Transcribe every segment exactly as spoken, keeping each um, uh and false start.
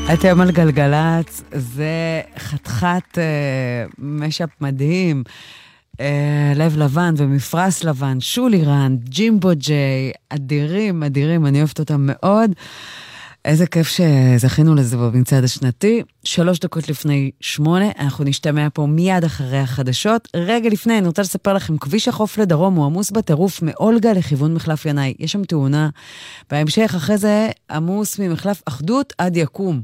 אתם על גלגלץ, זה חתיכת אה, משאפ מדהים, אה, לב לבן ומפרס לבן, שולי רנד, ג'ימבו ג'יי, אדירים, אדירים, אני אוהבת אותם מאוד. איזה כיף שזכינו לזה במצעד השנתי. שלוש דקות לפני שמונה, אנחנו נשתמע פה מיד אחרי החדשות. רגע לפני, אני רוצה לספר לכם, כביש החוף לדרום הוא עמוס בטירוף מאולגה לכיוון מחלף ינאי. יש שם תאונה. בהמשך, אחרי זה, עמוס ממחלף אחדות עד יקום.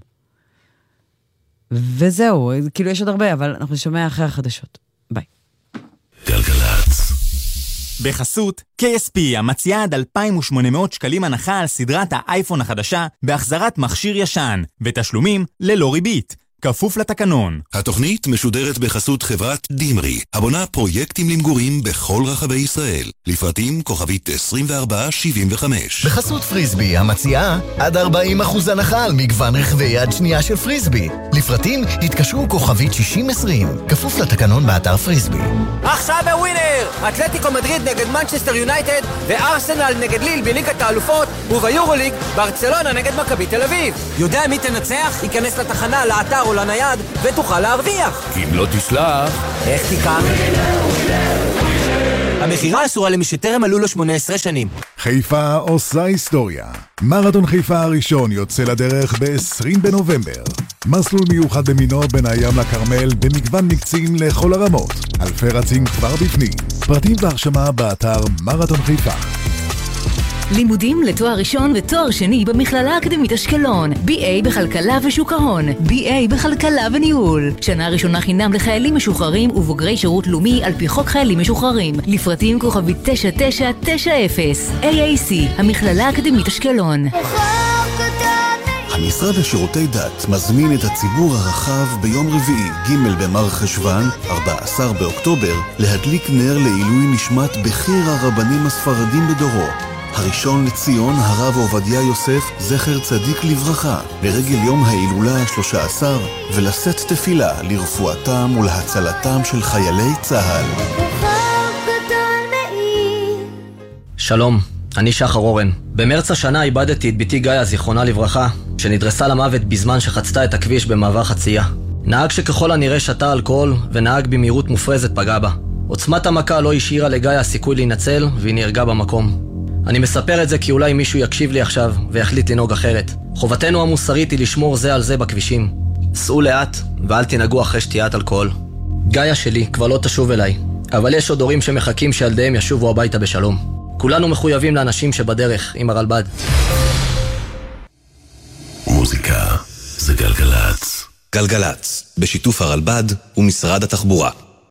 וזהו, כאילו יש עוד הרבה, אבל אנחנו נשמע אחרי החדשות. ביי. גלגלץ. בחסות, קיי אס פי המציעה עד אלפיים ושמונה מאות שקלים הנחה על סדרת האייפון החדשה בהחזרת מכשיר ישן ותשלומים ללא ריבית. כפוף לתקנון. התוכנית משודרת בחסות חברת דימרי, הבונה פרויקטים למגורים בכל רחבי ישראל. לפרטים כוכבית עשרים וארבע שבעים וחמש. בחסות פריסבי המציעה עד ארבעים אחוז הנחה על מגוון רכבי יד שנייה של פריסבי. לפרטים התקשרו כוכבית שישים עשרים. כפוף לתקנון באתר פריסבי. עכשיו בווינר! אתלטיקו מדריד נגד מנצ'סטר יונייטד וארסנל נגד ליל בליגת האלופות, וביורוליג ברצלונה נגד מכבי תל אביב. יודע מי תנצח? ייכנס לתחנה, לאתר או לנייד ותוכל להרוויח. אם לא תסלח, איך תיקח? המחירה אסורה למי שטרם מלאו לו שמונה עשרה שנים. חיפה עושה היסטוריה. מרתון חיפה הראשון יוצא לדרך ב-עשרים בנובמבר. מסלול מיוחד במינו בין הים לכרמל במגוון מקצים לכל הרמות. אלפי רצים כבר בפנים. פרטים והרשמה באתר מרתון חיפה. לימודים לתואר ראשון ותואר שני במכללה האקדמית אשקלון. בי איי בכלכלה ושוק ההון, בי איי בכלכלה וניהול. שנה ראשונה חינם לחיילים משוחררים ובוגרי שירות לאומי על פי חוק חיילים משוחררים. לפרטים כוכבית תשע תשע תשע אפס. איי איי סי, המכללה האקדמית אשקלון. המשרד לשירותי דת מזמין את הציבור הרחב ביום רביעי ג' במר חשוון, ארבעה עשר באוקטובר, להדליק נר לעילוי נשמת בכיר הרבנים הספרדים בדורו, הראשון לציון הרב עובדיה יוסף זכר צדיק לברכה, לרגל יום ההילולה ה-שלוש עשרה, ולשאת תפילה לרפואתם ולהצלתם של חיילי צה"ל. שלום, אני שחר אורן. במרץ השנה איבדתי את ביתי גאיה, זיכרונה לברכה, שנדרסה למוות בזמן שחצתה את הכביש במעבר חצייה. נהג שככל הנראה שתה אלכוהול ונהג במהירות מופרזת פגע בה. עוצמת המכה לא השאירה לגאיה סיכוי להינצל והיא נהרגה במקום. אני מספר את זה כי אולי מישהו יקשיב לי עכשיו ויחליט לנהוג אחרת. חובתנו המוסרית היא לשמור זה על זה בכבישים. סעו לאט ואל תנהגו אחרי שתיית אלכוהול. גאיה שלי כבר לא תשוב אליי, אבל יש עוד הורים שמחכים שילדיהם ישובו הביתה בשלום. כולנו מחויבים לאנשים שבדרך עם הרלב"ד. מוזיקה זה גלגלץ. גלגלץ, בשיתוף הרלב"ד ומשרד התחבורה.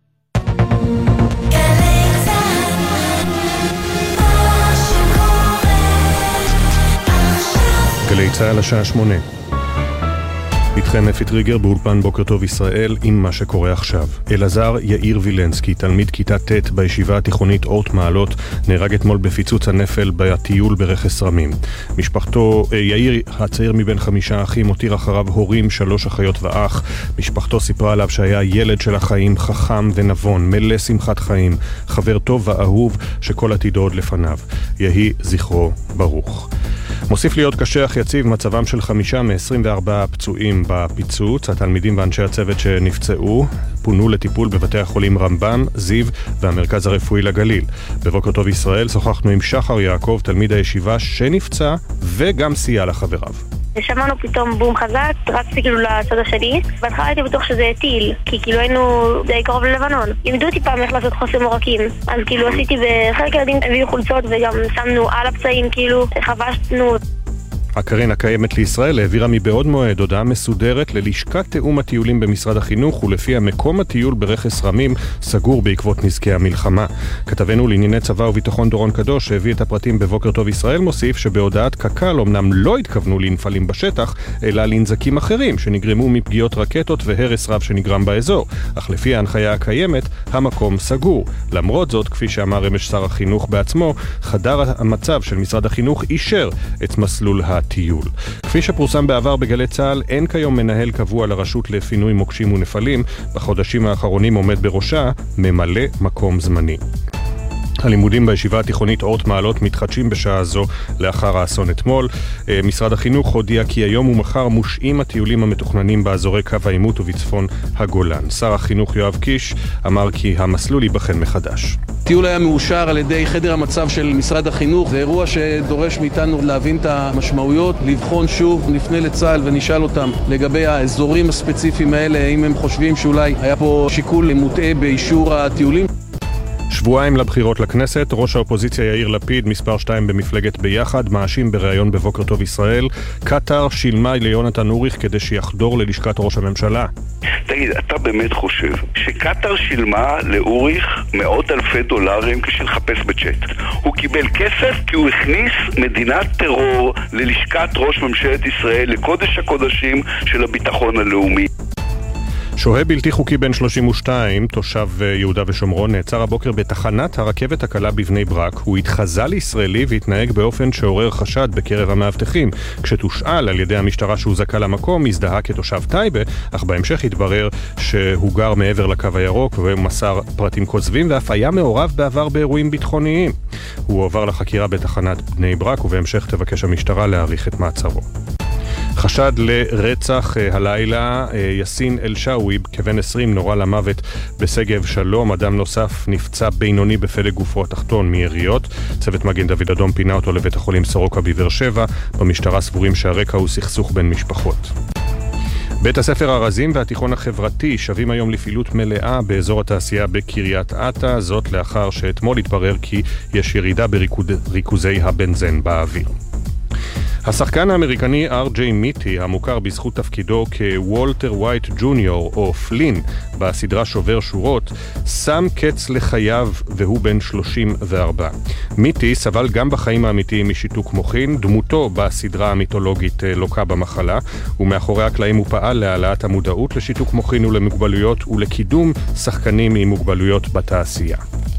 גלי צהל השעה שמונה. איתכם אפי טריגר באולפן בוקר טוב ישראל עם מה שקורה עכשיו. אלעזר יאיר וילנסקי, תלמיד כיתה ט' בישיבה התיכונית אורט מעלות, נהרג אתמול בפיצוץ הנפל בטיול ברכס רמים. משפחתו, יאיר הצעיר מבין חמישה אחים, הותיר אחריו הורים, שלוש אחיות ואח. משפחתו סיפרה עליו שהיה ילד של החיים, חכם ונבון, מלא שמחת חיים, חבר טוב ואהוב שכל עתידו עוד לפניו. יהי זכרו ברוך. מוסיף להיות קשה אך יציב מצבם של חמישה מ-עשרים וארבעה פצועים בפיצוץ. התלמידים ואנשי הצוות שנפצעו פונו לטיפול בבתי החולים רמב"ם, זיו והמרכז הרפואי לגליל. בבוקר טוב ישראל שוחחנו עם שחר יעקב, תלמיד הישיבה שנפצע וגם סייע לחבריו. ושמענו פתאום בום חזק, רצתי כאילו לצד השני, בהתחלה הייתי בטוח שזה טיל, כי כאילו היינו די קרוב ללבנון. לימדו אותי פעם איך לעשות חוסם עורקים, אז כאילו עשיתי בחלק ילדים הביאו חולצות וגם שמנו על הפצעים, כאילו חבשנו. הקרן הקיימת לישראל העבירה מבעוד מועד הודעה מסודרת ללשכת תאום הטיולים במשרד החינוך, ולפי המקום הטיול ברכס רמים סגור בעקבות נזקי המלחמה. כתבנו לענייני צבא וביטחון דורון קדוש שהביא את הפרטים בבוקר טוב ישראל מוסיף שבהודעת קק"ל אמנם לא התכוונו לנפלים בשטח, אלא לנזקים אחרים שנגרמו מפגיעות רקטות והרס רב שנגרם באזור, אך לפי ההנחיה הקיימת המקום סגור. למרות זאת, כפי שאמר אמש שר החינוך בעצמו, חדר המצב של משרד החינוך אישר את מסלול הטיול. כפי שפורסם בעבר בגלי צהל, אין כיום מנהל קבוע לרשות לפינוי מוקשים ונפלים. בחודשים האחרונים עומד בראשה ממלא מקום זמני. הלימודים בישיבה התיכונית אורט מעלות מתחדשים בשעה זו לאחר האסון אתמול. משרד החינוך הודיע כי היום ומחר מושעים הטיולים המתוכננים באזורי קו העימות ובצפון הגולן. שר החינוך יואב קיש אמר כי המסלול ייבחן מחדש. טיול היה מאושר על ידי חדר המצב של משרד החינוך. זה אירוע שדורש מאיתנו להבין את המשמעויות, לבחון שוב, נפנה לצה"ל ונשאל אותם לגבי האזורים הספציפיים האלה, אם הם חושבים שאולי היה פה שיקול מוטעה באישור הטיולים. שבועיים לבחירות לכנסת, ראש האופוזיציה יאיר לפיד, מספר שתיים במפלגת ביחד, מאשים בראיון בבוקר טוב ישראל, קטר שילמה ליונתן אוריך כדי שיחדור ללשכת ראש הממשלה. תגיד, אתה באמת חושב שקטר שילמה לאוריך מאות אלפי דולרים כשל לחפש בצ'אט? הוא קיבל כסף כי הוא הכניס מדינת טרור ללשכת ראש ממשלת ישראל, לקודש הקודשים של הביטחון הלאומי. שוהה בלתי חוקי בן שלושים ושתיים, תושב יהודה ושומרון, נעצר הבוקר בתחנת הרכבת הקלה בבני ברק. הוא התחזה לישראלי והתנהג באופן שעורר חשד בקרב המאבטחים. כשתושאל על ידי המשטרה שהוא זכה למקום, הזדהה כתושב טייבה, אך בהמשך התברר שהוא גר מעבר לקו הירוק ומסר פרטים כוזבים, ואף היה מעורב בעבר באירועים ביטחוניים. הוא עובר לחקירה בתחנת בני ברק, ובהמשך תבקש המשטרה להאריך את מעצרו. חשד לרצח הלילה, יסין אל-שאווי, כבן עשרים, נורא למוות בשגב שלום. אדם נוסף נפצע בינוני בפלג גופו התחתון מיריות. צוות מגן דוד אדום פינה אותו לבית החולים סורוקה בבאר שבע. במשטרה סבורים שהרקע הוא סכסוך בין משפחות. בית הספר הרזים והתיכון החברתי שווים היום לפעילות מלאה באזור התעשייה בקריית אתא, זאת לאחר שאתמול התברר כי יש ירידה בריכוזי הבנזן באוויר. השחקן האמריקני אר ג'יי מיטי, המוכר בזכות תפקידו כוולטר ווייט ג'וניור או פלין בסדרה שובר שורות, שם קץ לחייו והוא בן שלושים וארבע. מיטי סבל גם בחיים האמיתיים משיתוק מוחין, דמותו בסדרה המיתולוגית לוקה במחלה, ומאחורי הקלעים הוא פעל להעלאת המודעות לשיתוק מוחין ולמוגבלויות ולקידום שחקנים עם מוגבלויות בתעשייה.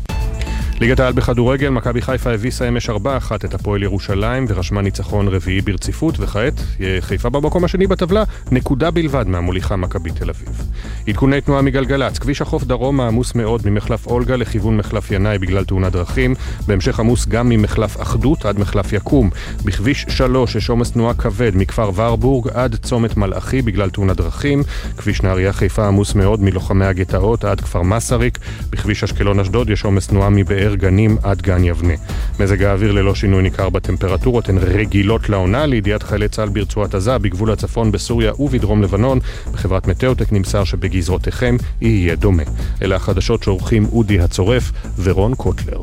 ליגת העל בכדורגל, מכבי חיפה הביסה אמש ארבע אחת את הפועל ירושלים ורשמה ניצחון רביעי ברציפות, וכעת חיפה במקום השני בטבלה, נקודה בלבד מהמוליכה מכבי תל אביב. עדכוני תנועה מגלגלץ, כביש החוף דרום עמוס מאוד ממחלף אולגה לכיוון מחלף ינאי בגלל תאונת דרכים, בהמשך עמוס גם ממחלף אחדות עד מחלף יקום. בכביש שלוש יש עומס תנועה כבד מכפר ורבורג עד צומת מלאכי בגלל תאונת דרכים. כביש נהריה חיפה עמוס מאוד מלוחמי הגטאות עד כפר מסריק. בכביש אשקלון אשדוד יש עומס תנועה מבאר גנים עד גן יבנה. מזג האוויר ללא שינוי ניכר בטמפרטורות, הן רגילות לעונה. לידיעת חיילי צה"ל ברצועת עזה, בגבול הצפון בסוריה ובדרום לבנון, בחברת מטאוטק נמסר שבגזרותיכם יהיה דומה. אלה החדשות שעורכים אודי הצורף ורון קוטלר.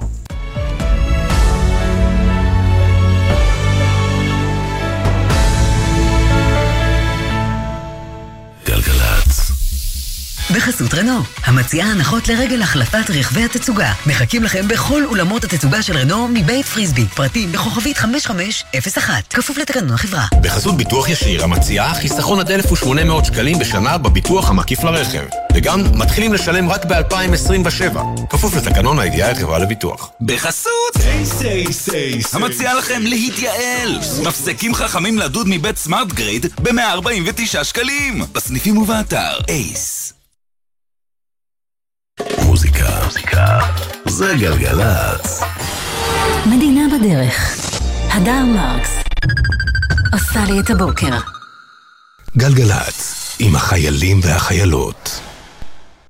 בחסות רנו, המציעה הנחות לרגל החלפת רכבי התצוגה. מחכים לכם בכל אולמות התצוגה של רנו מבית פריסבי. פרטים בכוכבית חמש חמש אפס אחת. כפוף לתקנון החברה. בחסות ביטוח ישיר, המציעה חיסכון עד אלף ושמונה מאות שקלים בשנה בביטוח המקיף לרכב. וגם מתחילים לשלם רק ב-אלפיים עשרים ושבע. כפוף לתקנון הידיעה החברה לביטוח. בחסות אייס, המציעה לכם להתייעל. מפסקים חכמים לדוד מבית סמארט גרייד ב-מאה ארבעים ותשעה שקלים. בסניפים ובאתר אייס. מוזיקה, מוזיקה, זה גלגלצ. מדינה בדרך. הדר מרקס עושה לי את הבוקר. גלגלצ, עם החיילים והחיילות.